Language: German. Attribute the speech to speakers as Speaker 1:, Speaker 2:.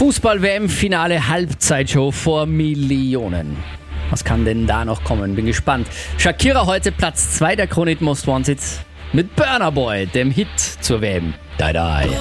Speaker 1: Fußball-WM-Finale, Halbzeitshow vor Millionen. Was kann denn da noch kommen? Bin gespannt. Shakira heute Platz 2 der Kronit Most Wanted mit Burna Boy, dem Hit zur WM. Die, die.